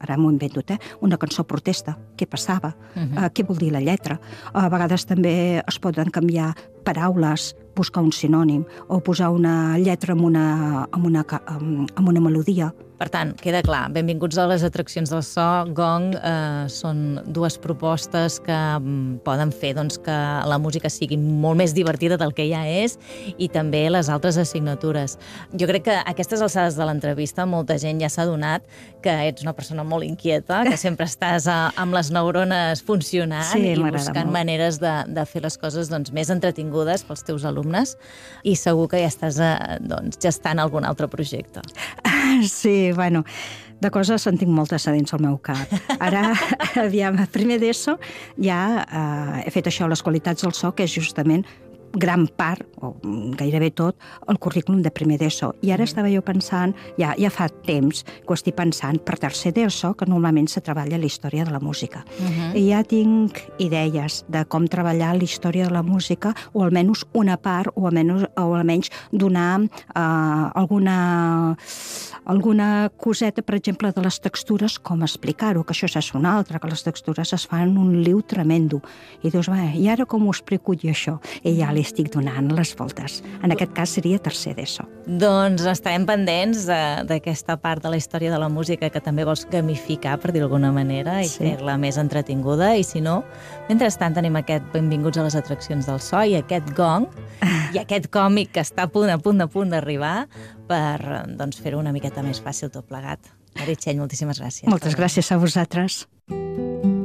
ara m'ho invento, una cançó protesta, què passava, què vol dir la lletra. A vegades també es poden canviar paraules, buscar un sinònim o posar una lletra amb una melodia. Per tant, queda clar, benvinguts a les atraccions del so. Gong són dues propostes que poden fer que la música sigui molt més divertida del que ja és i també les altres assignatures. Jo crec que a aquestes alçades de l'entrevista molta gent ja s'ha adonat que ets una persona molt inquieta, que sempre estàs amb les neurones funcionant i buscant maneres de fer les coses més entretingudes pels teus alumnes i segur que ja estàs gestant algun altre projecte. Sí, bueno, de coses en tinc moltes a dins al meu cap. Ara, aviam, a primer d'ESO ja he fet això, les qualitats del so, que és justament gran part, o gairebé tot, el currículum de primer d'ESO. I ara estava jo pensant, ja fa temps que ho estic pensant, per tercer d'ESO, que normalment se treballa la història de la música. I ja tinc idees de com treballar la història de la música, o almenys una part, o almenys donar alguna coseta, per exemple, de les textures, com explicar-ho, que això és una altra, que les textures es fan un liu tremendo. I dius, i ara com ho explico jo això? I ja li estic donant les voltes. En aquest cas seria tercer d'ESO. Doncs estarem pendents d'aquesta part de la història de la música que també vols gamificar, per dir d'alguna manera, i fer-la més entretinguda. I si no, mentrestant tenim aquest Benvinguts a les atraccions del so i aquest gong i aquest còmic que està a punt d'arribar per fer-ho una miqueta més fàcil tot plegat. Meritxell, moltíssimes gràcies. Moltes gràcies a vosaltres.